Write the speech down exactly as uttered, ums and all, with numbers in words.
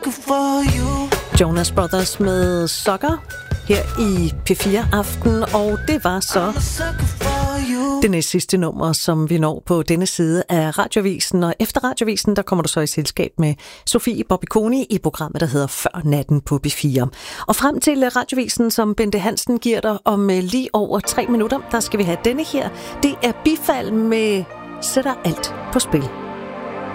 Jonas Brothers med Sucker her i P fire Aften, og det var så det næste sidste nummer, som vi når på denne side af Radioavisen. Og efter Radioavisen, der kommer du så i selskab med Sofie Bobbiconi i programmet, der hedder Før Natten på B fire. Og frem til Radioavisen, som Bente Hansen giver dig om lige over tre minutter, der skal vi have denne her. Det er Bifald med Sætter alt på spil.